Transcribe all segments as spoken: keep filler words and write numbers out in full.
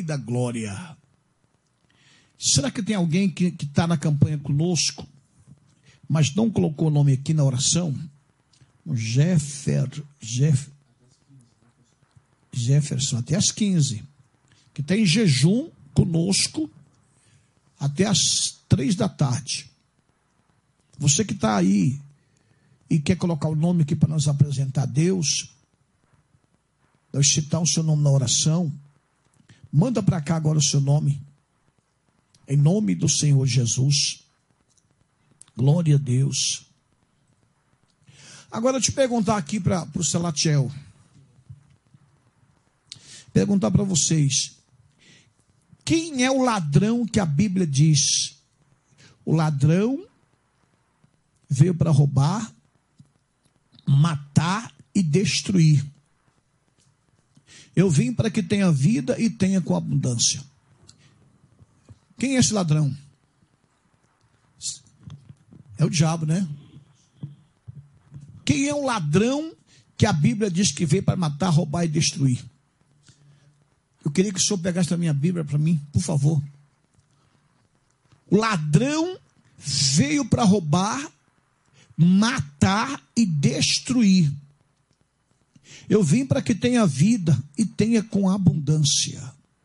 da glória. Será que tem alguém que está na campanha conosco, mas não colocou o nome aqui na oração? O Jeffer, Jeff, Jefferson, até às quinze, que está em jejum conosco até às três da tarde. Você que está aí e quer colocar o nome aqui para nos apresentar a Deus, nós citar o seu nome na oração, manda para cá agora o seu nome, em nome do Senhor Jesus. Glória a Deus. Agora eu te perguntar aqui para o Salatiel, perguntar para vocês, quem é o ladrão que a Bíblia diz? O ladrão veio para roubar, matar e destruir. Eu vim para que tenha vida e tenha com abundância. Quem é esse ladrão? É o diabo, né? Quem é o ladrão que a Bíblia diz que veio para matar, roubar e destruir? Eu queria que o senhor pegasse a minha Bíblia para mim, por favor. O ladrão veio para roubar, matar e destruir. Eu vim para que tenha vida e tenha com abundância.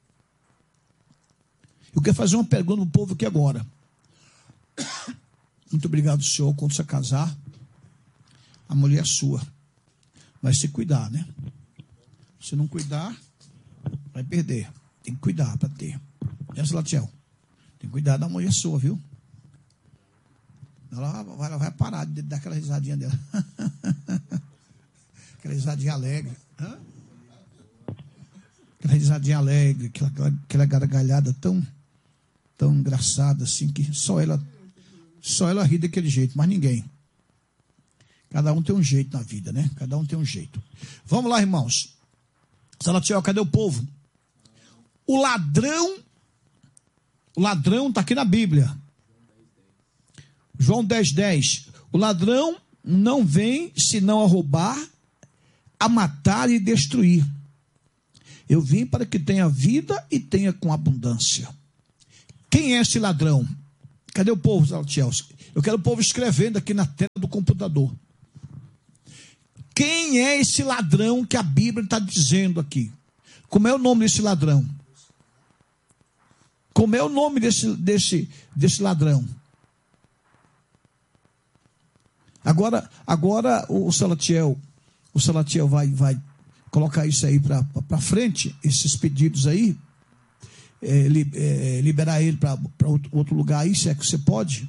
Eu quero fazer uma pergunta ao povo aqui agora. Muito obrigado, senhor. Quando você casar, a mulher é sua. Vai se cuidar, né? Se não cuidar, vai perder. Tem que cuidar para ter. É, Salatiel? Tem que cuidar da mulher sua, viu? Ela vai, ela vai parar de dar aquela risadinha dela. Aquela risadinha alegre. Hã? Aquela risadinha alegre, aquela, aquela, aquela gargalhada tão, tão engraçada assim, que só ela, só ela ri daquele jeito, mas ninguém. Cada um tem um jeito na vida, né? Cada um tem um jeito. Vamos lá, irmãos. Salatiel, cadê o povo? O ladrão, o ladrão está aqui na Bíblia. João dez, dez. O ladrão não vem senão a roubar, a matar e destruir. Eu vim para que tenha vida e tenha com abundância. Quem é esse ladrão? Cadê o povo, Salatiel? Eu quero o povo escrevendo aqui na tela do computador. Quem é esse ladrão que a Bíblia está dizendo aqui? Como é o nome desse ladrão? Como é o nome desse, desse, desse ladrão? Agora, agora o Salatiel, o Salatiel vai, vai colocar isso aí para frente, esses pedidos aí, é, li, é, liberar ele para outro, outro lugar aí, se é que você pode.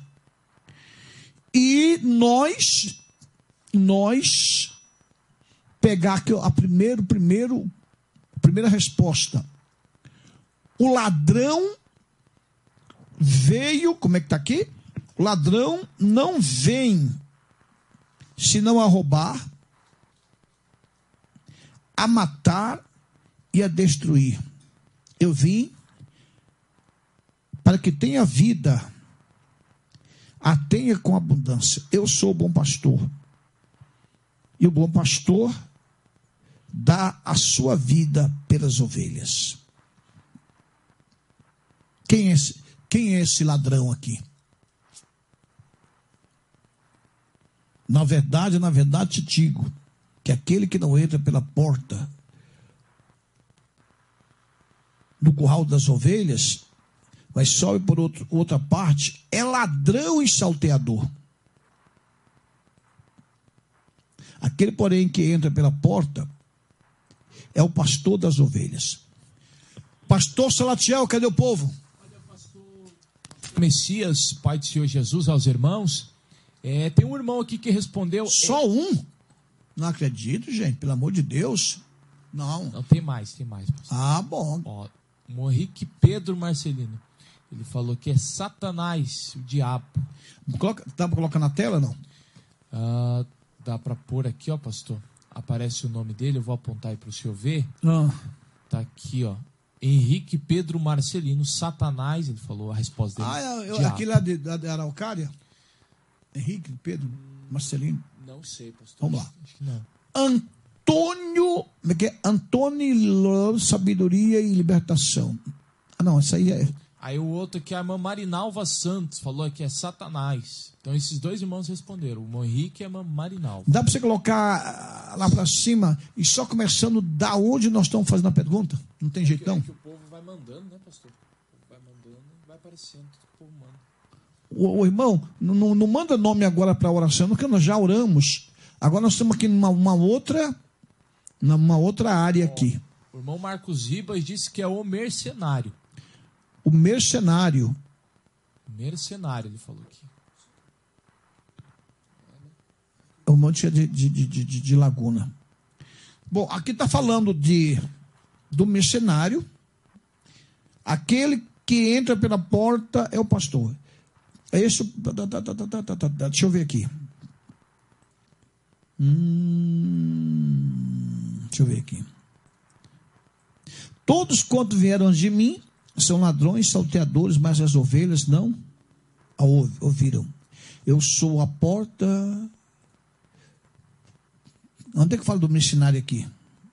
E nós, nós pegar aqui a primeiro, primeiro, primeira resposta. O ladrão veio, como é que está aqui? O ladrão não vem senão a roubar, a matar e a destruir. Eu vim para que tenha vida, a tenha com abundância. Eu sou o bom pastor. E o bom pastor dá a sua vida pelas ovelhas. Quem é esse, quem é esse ladrão aqui? Na verdade, na verdade te digo, que aquele que não entra pela porta do curral das ovelhas, mas sobe por outro, outra parte, é ladrão e salteador. Aquele, porém, que entra pela porta é o pastor das ovelhas. Pastor Salatiel, cadê o povo? Olha, pastor Messias, Pai do Senhor Jesus, aos irmãos. É, tem um irmão aqui que respondeu. Só é... um? Não acredito, gente, pelo amor de Deus. Não. Não, tem mais, tem mais. Pastor. Ah, bom. Ó, Henrique Pedro Marcelino. Ele falou que é Satanás, o diabo. Coloca, dá para colocar na tela, não? Ah, dá para pôr aqui, ó, pastor. Aparece o nome dele, eu vou apontar aí para o senhor ver. Ah. Tá aqui, ó. Henrique Pedro Marcelino, Satanás, ele falou a resposta dele. Ah, eu, aquele lá de, da, da Araucária? Henrique Pedro Marcelino? Não sei, pastor. Vamos lá. Acho que não. Antônio, como é que é? Antônio, sabedoria e libertação. Não, isso aí é... Aí o outro que é a irmã Marinalva Santos falou que é Satanás. Então esses dois irmãos responderam, o irmão Henrique e a irmã Marinalva. Dá para você colocar lá para cima e só começando da onde nós estamos fazendo a pergunta? Não tem jeito não? É que o povo vai mandando, né, pastor? O povo vai mandando e vai aparecendo, o povo manda. O, o irmão, não, não manda nome agora para a oração, porque nós já oramos. Agora nós estamos aqui numa uma outra, numa outra área aqui. O irmão Marcos Ribas disse que é o mercenário. O mercenário. Mercenário, ele falou aqui. É um monte de, de, de, de, de laguna. Bom, aqui está falando de, do mercenário. Aquele que entra pela porta é o pastor. É isso. Deixa eu ver aqui. Hum, deixa eu ver aqui. Todos quanto vieram de mim são ladrões, salteadores, mas as ovelhas não a ouviram. Eu sou a porta. Onde é que fala do missionário aqui?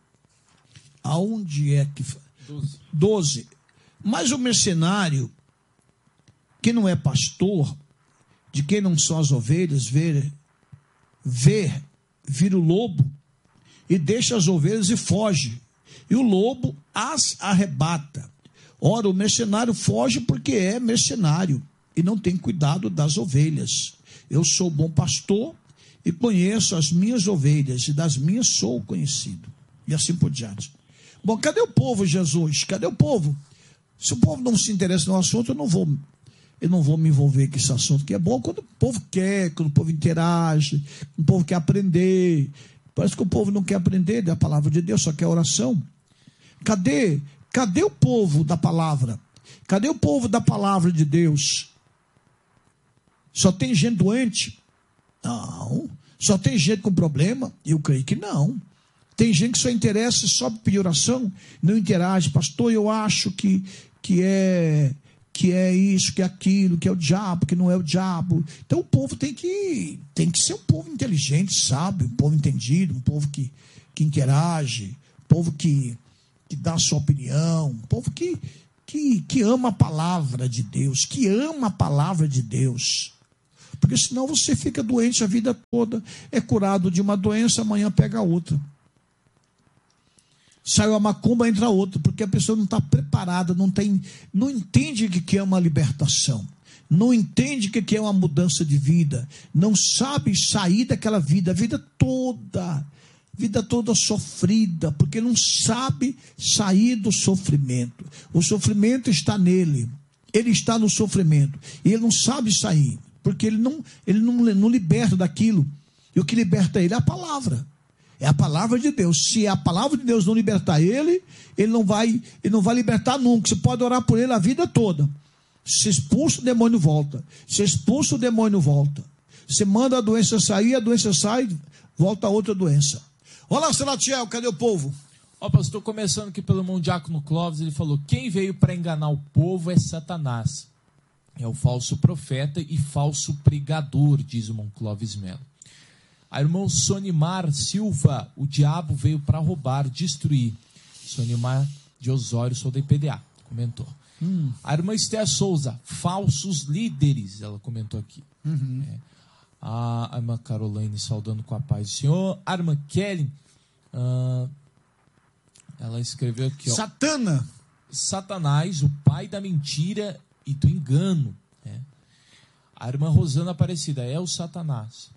Aonde é que... Doze. Doze. Mas o mercenário, que não é pastor, de quem não são as ovelhas, vê, vê, vira o lobo e deixa as ovelhas e foge. E o lobo as arrebata. Ora, o mercenário foge porque é mercenário e não tem cuidado das ovelhas. Eu sou bom pastor e conheço as minhas ovelhas, e das minhas sou conhecido. E assim por diante. Bom, cadê o povo, Jesus? Cadê o povo? Se o povo não se interessa no assunto, eu não vou, eu não vou me envolver com esse assunto, que é bom quando o povo quer, quando o povo interage, quando o povo quer aprender. Parece que o povo não quer aprender da palavra de Deus, só quer oração. Cadê? Cadê o povo da palavra? Cadê o povo da palavra de Deus? Só tem gente doente? Não. Só tem gente com problema? Eu creio que não. Tem gente que só interessa só por pedir oração, não interage. Pastor, eu acho que, que, é, que é isso, que é aquilo, que é o diabo, que não é o diabo. Então o povo tem que, tem que ser um povo inteligente, sábio, um povo entendido, um povo que, que interage, um povo que, que dá a sua opinião, um povo que, que, que ama a palavra de Deus, que ama a palavra de Deus. Porque senão você fica doente a vida toda, é curado de uma doença, amanhã pega outra. Saiu a macumba, entra outra, porque a pessoa não está preparada, não, tem, não entende o que é uma libertação, não entende o que é uma mudança de vida, não sabe sair daquela vida, a vida toda, vida toda sofrida, porque não sabe sair do sofrimento. O sofrimento está nele, ele está no sofrimento, e ele não sabe sair, porque ele não, ele não, não liberta daquilo, e o que liberta ele é a palavra. É a palavra de Deus. Se a palavra de Deus não libertar ele, ele não vai, ele não vai libertar nunca. Você pode orar por ele a vida toda. Se expulsa, o demônio volta. Se expulsa, o demônio volta. Você manda a doença sair, a doença sai, volta a outra doença. Olá, Salatiel, cadê o povo? Ó, pastor, começando aqui pelo irmão Diácono Clóvis, ele falou: quem veio para enganar o povo é Satanás. É o falso profeta e falso pregador, diz o irmão Clóvis Melo. A irmã Sonimar Silva, o diabo veio para roubar, destruir. Sonimar de Osório, sou da I P D A, comentou. Hum. A irmã Esté Souza, falsos líderes, ela comentou aqui. Uhum. É. A, a irmã Caroline saudando com a paz do Senhor. A irmã Kelly, uh, ela escreveu aqui, ó, Satana. Satanás, o pai da mentira e do engano. É. A irmã Rosana Aparecida, é o Satanás.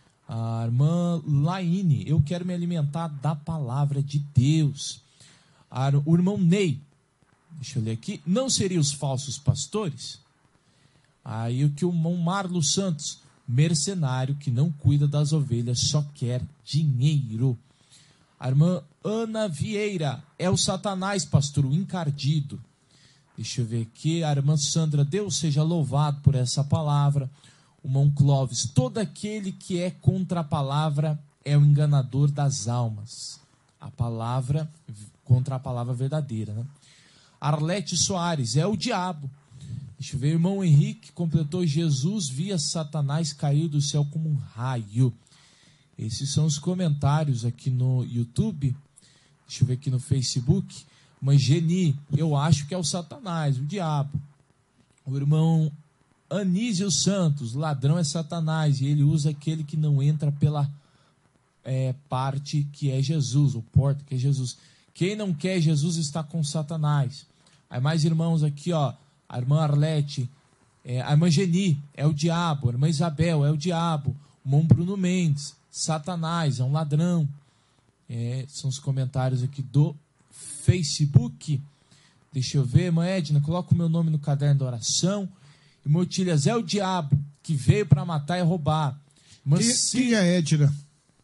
A irmã Laine, eu quero me alimentar da palavra de Deus. A, o irmão Ney, deixa eu ler aqui, não seriam os falsos pastores? Aí o que o irmão Marlo Santos, mercenário que não cuida das ovelhas, só quer dinheiro. A irmã Ana Vieira, é o Satanás, pastor, o encardido. Deixa eu ver aqui, a irmã Sandra, Deus seja louvado por essa palavra. O irmão Clóvis, todo aquele que é contra a palavra é o enganador das almas. A palavra, contra a palavra verdadeira, né? Arlete Soares, é o diabo. Deixa eu ver, o irmão Henrique completou: Jesus via Satanás cair do céu como um raio. Esses são os comentários aqui no YouTube. Deixa eu ver aqui no Facebook. Irmã Geni, eu acho que é o Satanás, o diabo. O irmão Anísio Santos, ladrão é Satanás, e ele usa aquele que não entra pela é, parte que é Jesus, o porta que é Jesus. Quem não quer Jesus está com Satanás. Aí mais irmãos aqui, ó, a irmã Arlete, é, a irmã Geni é o diabo, a irmã Isabel é o diabo, o irmão Bruno Mendes, Satanás, é um ladrão. É, são os comentários aqui do Facebook. Deixa eu ver, irmã Edna, coloca o meu nome no caderno da oração. Irmão Tílias, é o diabo que veio para matar e roubar. Irmã Quem, C... quem é Edna?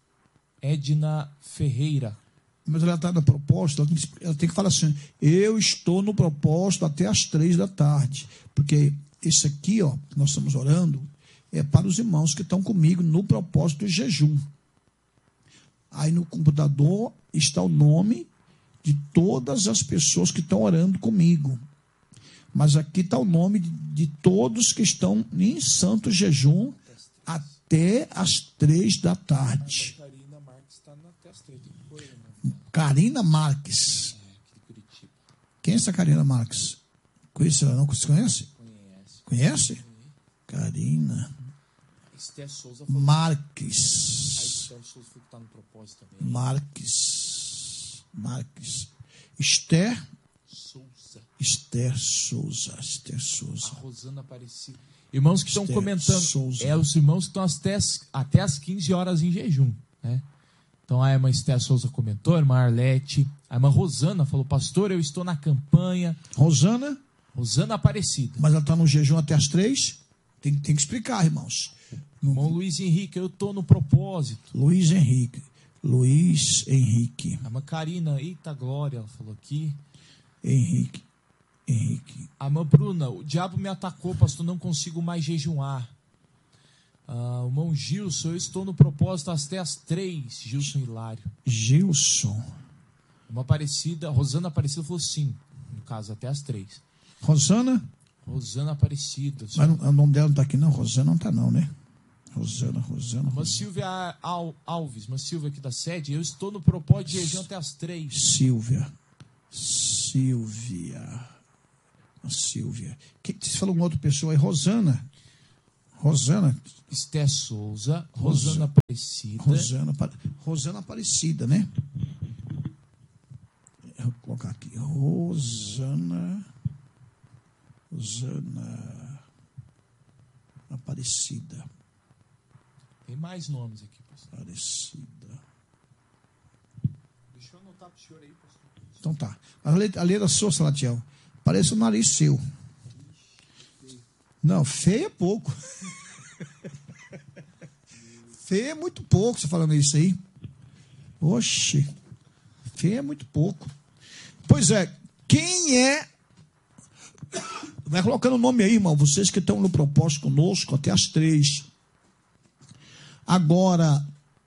Edna Ferreira. Mas ela está no propósito, ela tem, que, ela tem que falar assim, eu estou no propósito até as três da tarde. Porque esse aqui, ó, que nós estamos orando, é para os irmãos que estão comigo no propósito de jejum. Aí no computador está o nome de todas as pessoas que estão orando comigo. Mas aqui está o nome de, de todos que estão em santo jejum até as três da tarde. Karina Marques está na testa. Karina Marques. Quem é essa Karina Marques? Conhece ela não? Você conhece? Conhece. Conhece? Karina Esther Souza falou. Marques. A Esther Souza falou que está no propósito também. Marques. Marques. Esther Souza. Esther Souza. Esther Souza. A Rosana Aparecida. Irmãos que estão Esther comentando. Souza. É os irmãos que estão até as, até as quinze horas em jejum, né? Então a irmã Esther Souza comentou, a irmã Arlete, a irmã Rosana falou, pastor, eu estou na campanha. Rosana? Rosana Aparecida. Mas ela está no jejum até as três? Tem, tem que explicar, irmãos. Irmão Luiz Henrique, eu estou no propósito. Luiz Henrique. Luiz Henrique. A irmã Karina, eita glória, ela falou aqui. Henrique. Henrique. A irmã Bruna, o diabo me atacou, pastor, não consigo mais jejuar. Ah, o irmão Gilson, eu estou no propósito até as três. Gilson Hilário. Gilson. Uma Aparecida, Rosana Aparecida falou sim, no caso, até as três. Rosana? Rosana Aparecida. Mas não, o nome dela não está aqui, não. Rosana não está, não, né? Rosana, Rosana. Uma Rosana. Silvia Al, Alves, uma Silvia aqui da sede, eu estou no propósito de jejum até as três. Silvia. Silvia. Silvia. Que, você falou uma outra pessoa aí? Rosana. Rosana. Esther Souza, Rosana Aparecida. Rosana, Rosana Aparecida, né? Eu vou colocar aqui. Rosana. Rosana Aparecida. Tem mais nomes aqui, pastor. Aparecida. Deixa eu anotar para o senhor aí, pastor. Então tá. A letra, a letra sua, Salatiel, parece o nariz seu. Não, feio é pouco. Feio é muito pouco, você falando isso aí. Oxe, feio é muito pouco. Pois é, quem é... Vai colocando o nome aí, irmão, vocês que estão no propósito conosco até as três. Agora,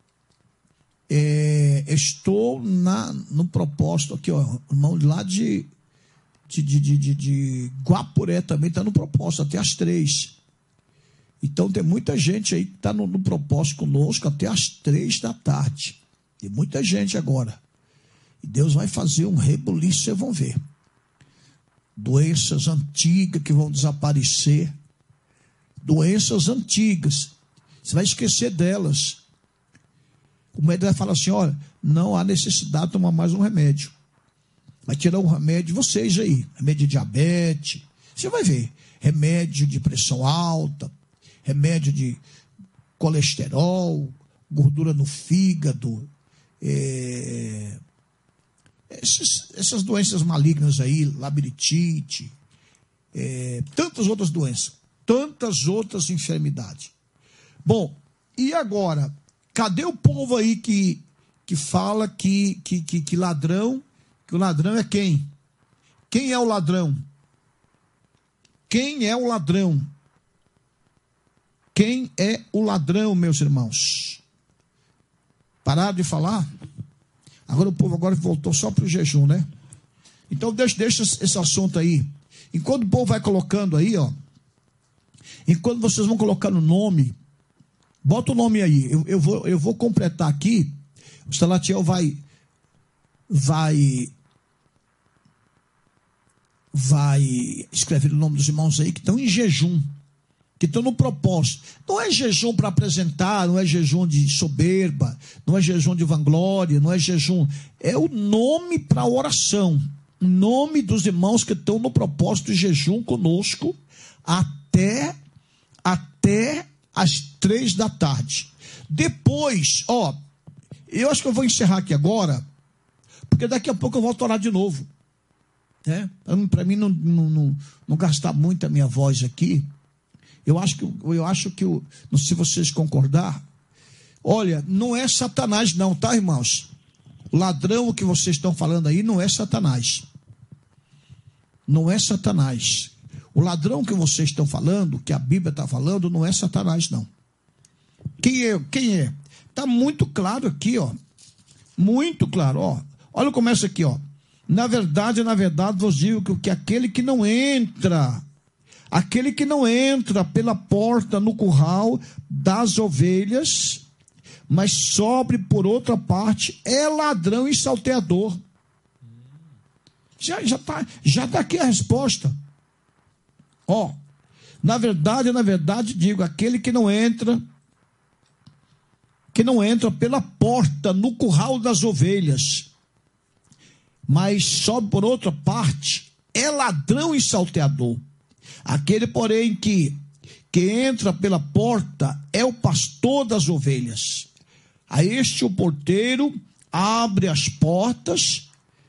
é, estou na, no propósito aqui, ó, irmão lá de, de, de, de, de Guapuré também está no propósito até as três. Então tem muita gente aí que está no, no propósito conosco até as três da tarde. Tem muita gente agora. E Deus vai fazer um rebuliço, vocês vão ver. Doenças antigas que vão desaparecer. Doenças antigas. Você vai esquecer delas. O médico vai falar assim, olha, não há necessidade de tomar mais um remédio. Vai tirar um remédio de vocês aí. Remédio de diabetes. Você vai ver. Remédio de pressão alta. Remédio de colesterol. Gordura no fígado. É... Essas, essas doenças malignas aí, labirintite, é, tantas outras doenças, tantas outras enfermidades. Bom, e agora, cadê o povo aí que, que fala que, que, que, que ladrão, que o ladrão é quem? Quem é o ladrão? Quem é o ladrão? Quem é o ladrão, meus irmãos? Pararam de falar? Agora o povo agora voltou só para o jejum, né? Então deixa, deixa esse assunto aí. Enquanto o povo vai colocando aí, ó. Enquanto vocês vão colocando o nome, bota o nome aí. Eu, eu, vou, eu vou completar aqui. O Salatiel vai, vai vai escrever o nome dos irmãos aí que estão em jejum, que estão no propósito. Não é jejum para apresentar, não é jejum de soberba, não é jejum de vanglória, não é jejum, é o nome para oração, nome dos irmãos que estão no propósito de jejum conosco até, até as três da tarde. Depois, ó, eu acho que eu vou encerrar aqui agora, porque daqui a pouco eu volto a orar de novo. É, para mim não, não, não, não gastar muito a minha voz aqui, eu acho que, eu acho que eu, não sei se vocês concordar, olha, não é Satanás não, tá, irmãos? O ladrão que vocês estão falando aí não é Satanás. Não é Satanás. O ladrão que vocês estão falando, que a Bíblia está falando, não é Satanás não. Quem é? Quem é? Está muito claro aqui, ó. Muito claro, ó. Olha, começa aqui, ó. Na verdade, na verdade, vos digo que, que aquele que não entra, aquele que não entra pela porta no curral das ovelhas, mas sobe por outra parte, é ladrão e salteador. Já, já tá, já tá aqui a resposta. Ó, na verdade, na verdade, digo, aquele que não entra, que não entra pela porta no curral das ovelhas, mas sobe por outra parte, é ladrão e salteador. Aquele, porém, que, que entra pela porta é o pastor das ovelhas. A este o porteiro abre as portas,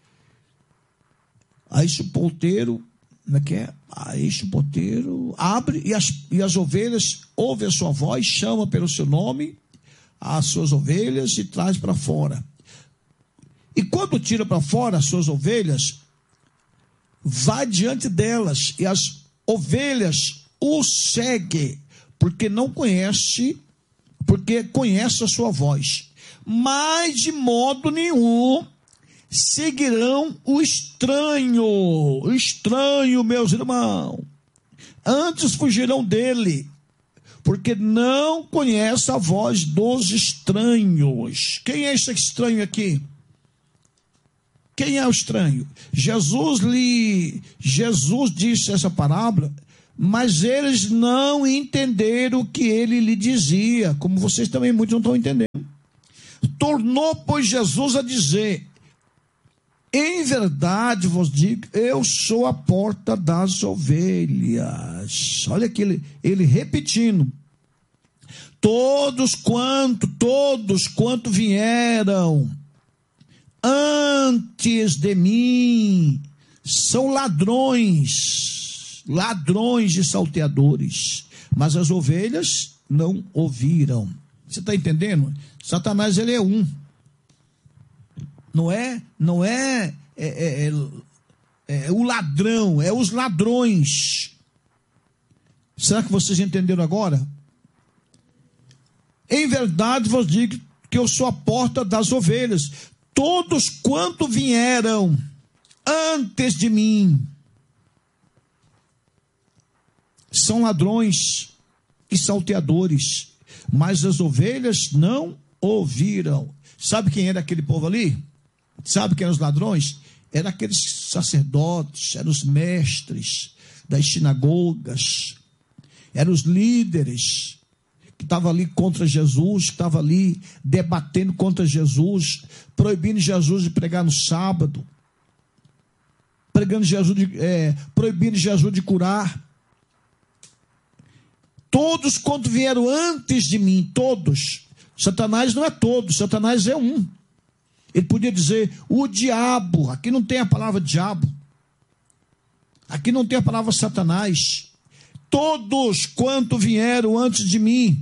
a este o porteiro, como é que é? A este o porteiro abre e as, e as ovelhas ouvem a sua voz, chama pelo seu nome as suas ovelhas e traz para fora. E quando tira para fora as suas ovelhas, vai diante delas, e as ovelhas o seguem, porque não conhece, porque conhece a sua voz. Mas de modo nenhum seguirão o estranho, o estranho, meus irmãos. Antes fugirão dele, porque não conhece a voz dos estranhos. Quem é esse estranho aqui? Quem é o estranho? Jesus lhe, Jesus disse essa parábola, mas eles não entenderam o que ele lhe dizia, como vocês também muitos não estão entendendo. Tornou, pois, Jesus a dizer: em verdade vos digo, eu sou a porta das ovelhas. Olha aqui, ele, ele repetindo. Todos quanto, todos quanto vieram antes de mim são ladrões, ladrões e salteadores, mas as ovelhas não ouviram. Você está entendendo? Satanás, ele é um. Não é, não é, é, é, é, é o ladrão, é os ladrões. Será que vocês entenderam agora? Em verdade vos digo que eu sou a porta das ovelhas. Todos quanto vieram antes de mim são ladrões e salteadores, mas as ovelhas não ouviram. Sabe quem era aquele povo ali? Sabe quem eram os ladrões? Eram aqueles sacerdotes, eram os mestres das sinagogas, eram os líderes que estavam ali contra Jesus, que estavam ali debatendo contra Jesus, proibindo Jesus de pregar no sábado, pregando Jesus de, é, proibindo Jesus de curar. Todos quanto vieram antes de mim, todos. Satanás não é todos, Satanás é um. Ele podia dizer o diabo. Aqui não tem a palavra diabo, aqui não tem a palavra Satanás. Todos quanto vieram antes de mim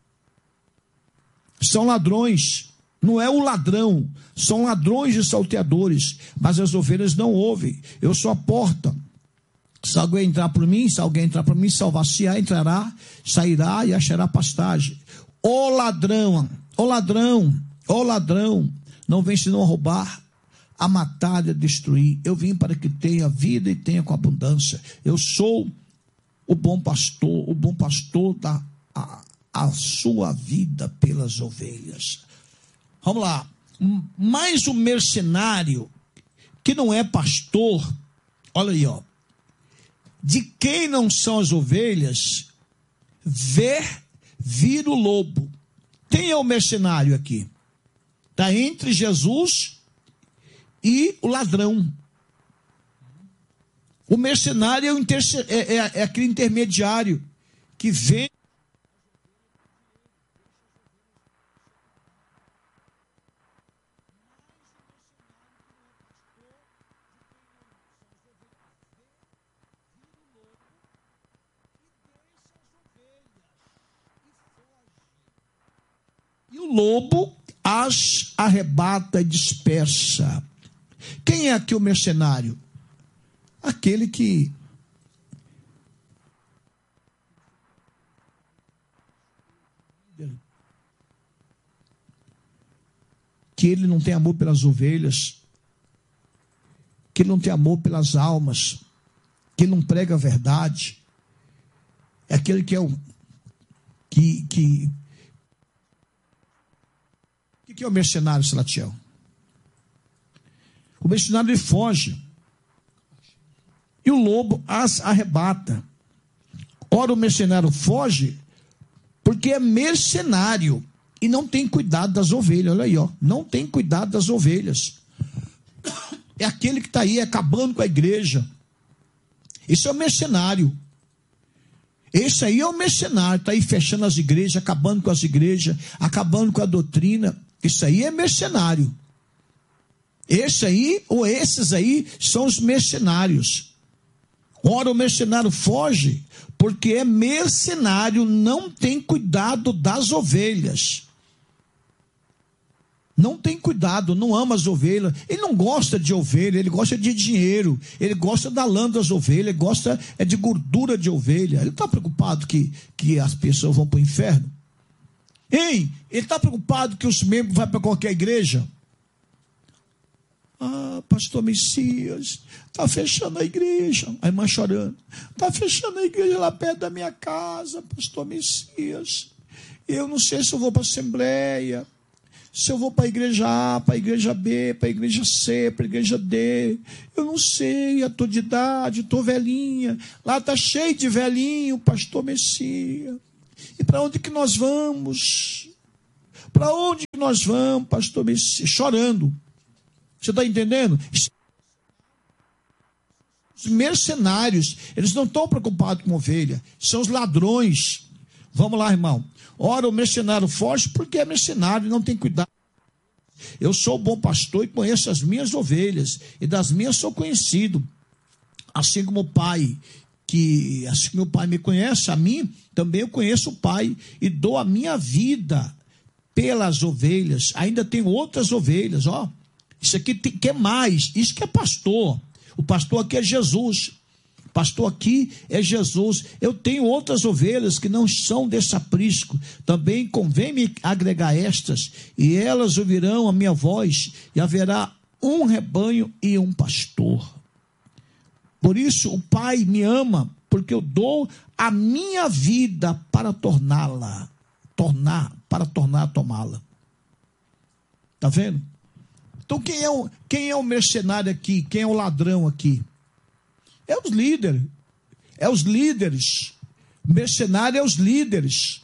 são ladrões. Não é o ladrão, são ladrões e salteadores, mas as ovelhas não ouvem. Eu sou a porta. Se alguém entrar por mim, se alguém entrar por mim, salvar-se-á, entrará, sairá e achará pastagem. O ladrão, o ladrão, o ladrão, não vem senão a roubar, a matar e a destruir. Eu vim para que tenha vida e tenha com abundância. Eu sou o bom pastor, o bom pastor dá a, a sua vida pelas ovelhas. Vamos lá. Mais um mercenário que não é pastor, olha aí, ó. de quem não são as ovelhas, ver, vir o lobo. Quem é o mercenário aqui? Está entre Jesus e o ladrão. O mercenário é, o interce- é, é, é aquele intermediário que vem. E o lobo as arrebata e dispersa. Quem é aqui o mercenário? Aquele que que ele não tem amor pelas ovelhas, que ele não tem amor pelas almas, que ele não prega a verdade. É aquele que é o que que o que é o mercenário, Salatiel? O mercenário ele foge. E o lobo as arrebata. Ora, o mercenário foge porque é mercenário e não tem cuidado das ovelhas. Olha aí, ó, não tem cuidado das ovelhas. É aquele que está aí acabando com a igreja. Esse é o mercenário. Esse aí é o mercenário, está aí fechando as igrejas, acabando com as igrejas, acabando com a doutrina. Isso aí é mercenário. Esse aí, ou esses aí, são os mercenários. Ora, o mercenário foge porque é mercenário, não tem cuidado das ovelhas. Não tem cuidado, não ama as ovelhas. Ele não gosta de ovelha, ele gosta de dinheiro. Ele gosta da lã das ovelhas, ele gosta é de gordura de ovelha. Ele está preocupado que, que as pessoas vão para o inferno? Hein? Ele está preocupado que os membros vão para qualquer igreja? Ah, pastor Messias, está fechando a igreja. A irmã chorando. Está fechando a igreja lá perto da minha casa, pastor Messias. Eu não sei se eu vou para a assembleia, se eu vou para a igreja A, para a igreja B, para a igreja C, para a igreja D. Eu não sei, eu estou de idade, estou velhinha. Lá está cheio de velhinho, pastor Messias. E para onde que nós vamos? Para onde que nós vamos, pastor Messias? Chorando. Você está entendendo? Os mercenários, eles não estão preocupados com ovelha, são os ladrões. Vamos lá, irmão. Ora, o mercenário foge porque é mercenário, não tem cuidado. Eu sou o bom pastor e conheço as minhas ovelhas, e das minhas sou conhecido. Assim como o pai, que assim que meu pai me conhece, a mim, também eu conheço o pai, e dou a minha vida pelas ovelhas. Ainda tenho outras ovelhas, ó. Isso aqui tem, que é mais, isso que é pastor. O pastor aqui é Jesus. O pastor aqui é Jesus. Eu tenho outras ovelhas que não são desse aprisco. Também convém-me agregar estas, e elas ouvirão a minha voz, e haverá um rebanho e um pastor. Por isso o Pai me ama, porque eu dou a minha vida para torná-la, tornar, para tornar a tomá-la. Está vendo? Então quem é, o, quem é o mercenário aqui? Quem é o ladrão aqui? É os líderes. É os líderes. Mercenário é os líderes.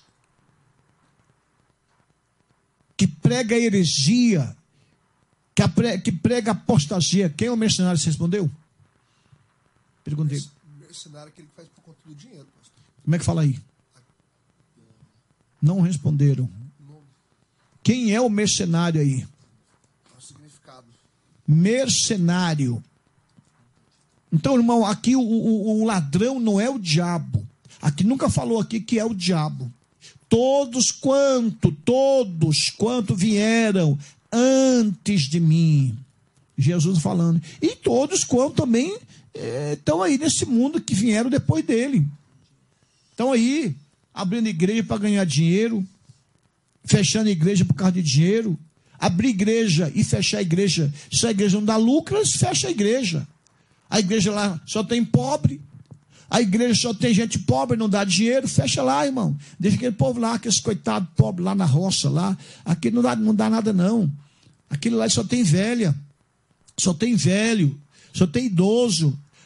Que prega heresia. Que, apre, que prega apostasia. Quem é o mercenário? Você respondeu? Perguntei. Mercenário é aquele que faz por conta do dinheiro, pastor. Como é que fala aí? Não responderam. Quem é o mercenário aí? Mercenário. Então, irmão, aqui o, o, o ladrão não é o diabo. Aqui nunca falou aqui que é o diabo. Todos quanto, todos quanto vieram antes de mim. Jesus falando. E todos quanto também é, estão aí nesse mundo que vieram depois dele. Estão aí abrindo igreja para ganhar dinheiro, fechando igreja por causa de dinheiro. Abrir igreja e fechar a igreja. Se a igreja não dá lucro, eles fecham a igreja. A igreja lá só tem pobre. A igreja só tem gente pobre, não dá dinheiro. Fecha lá, irmão. Deixa aquele povo lá, aqueles coitados pobres lá na roça. Lá. Aqui não dá, não dá nada, não. Aquilo lá só tem velha. Só tem velho. Só tem idoso.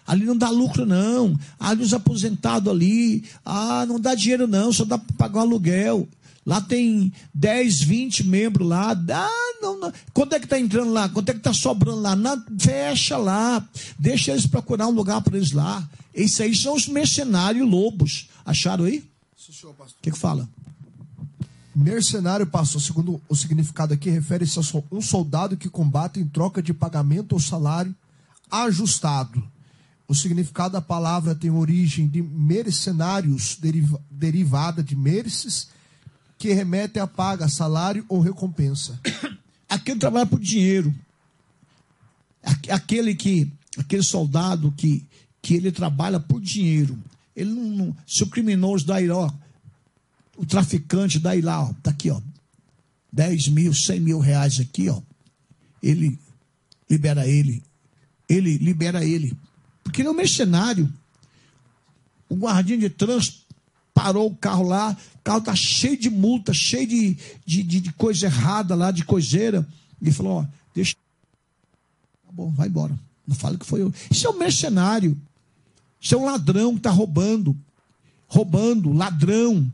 Ali não dá lucro, não. Ali os aposentados ali, ah, não dá dinheiro, não, só dá para pagar o aluguel. Lá tem dez, vinte membros lá. Ah, não, não. Quanto é que está entrando lá? Quanto é que está sobrando lá? Não, fecha lá. Deixa eles procurar um lugar para eles lá. Esses aí são os mercenários lobos. Acharam aí? Sim, senhor, pastor. O que que fala? Mercenário, pastor, segundo o significado aqui, refere-se a um soldado que combate em troca de pagamento ou salário ajustado. O significado da palavra tem origem de mercenários, deriva, derivada de merces, que remete a paga, salário ou recompensa. Aquele trabalha por dinheiro. Aquele que, aquele soldado que, que ele trabalha por dinheiro. Ele não, não, se o criminoso daí, ó, o traficante daí lá, ó, tá aqui, ó, dez mil, cem mil reais aqui, ó, ele libera ele, ele libera ele, porque ele é um mercenário. O guardinha de trânsito parou o carro lá, o carro tá cheio de multa, cheio de, de, de, de coisa errada lá, de coiseira. Ele falou, ó, deixa, tá bom, vai embora, não fala que foi eu. Isso é um mercenário, isso é um ladrão que está roubando, roubando, ladrão.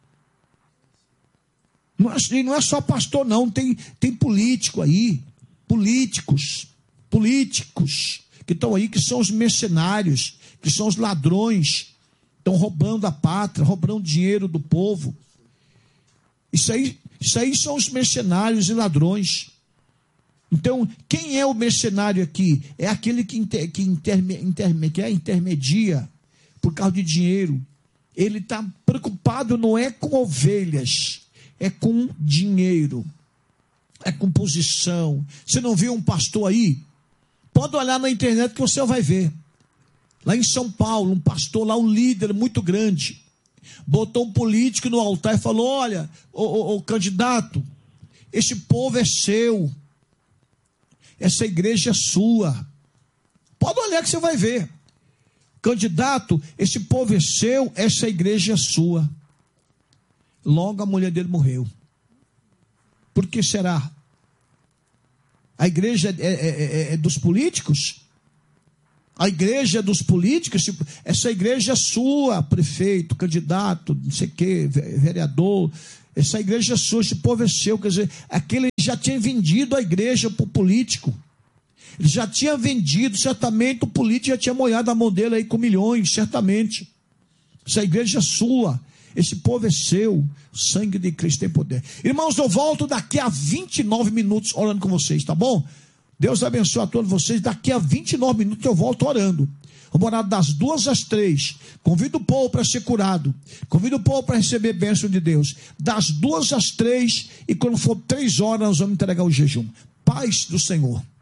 Não é, não é só pastor, não, tem, tem político aí, políticos, políticos que estão aí, que são os mercenários, que são os ladrões, estão roubando a pátria, roubando dinheiro do povo. Isso aí, isso aí são os mercenários e ladrões. Então, quem é o mercenário aqui? É aquele que, inter, que, interme, interme, que é, intermedia por causa de dinheiro. Ele está preocupado, não é com ovelhas, é com dinheiro, é com posição. Você não viu um pastor aí? Pode olhar na internet que você vai ver. Lá em São Paulo, um pastor lá, um líder muito grande, botou um político no altar e falou, olha, ô, ô, ô candidato, esse povo é seu, essa igreja é sua. Pode olhar que você vai ver. Candidato, esse povo é seu, essa igreja é sua. Logo a mulher dele morreu. Por que será? A igreja é, é, é, é dos políticos? A igreja é dos políticos? Essa igreja é sua, prefeito, candidato, não sei o que, vereador. Essa igreja é sua, esse povo é seu. Quer dizer, aquele já tinha vendido a igreja para o político. Ele já tinha vendido, certamente o político já tinha molhado a mão dele aí com milhões, certamente. Essa igreja é sua. Esse povo é seu, o sangue de Cristo tem poder. Irmãos, eu volto daqui a vinte e nove minutos orando com vocês, tá bom? Deus abençoe a todos vocês. Daqui a vinte e nove minutos eu volto orando. Vamos orar das duas às três. Convido o povo para ser curado. Convido o povo para receber bênção de Deus. Das duas às três, e quando for três horas, nós vamos entregar o jejum. Paz do Senhor.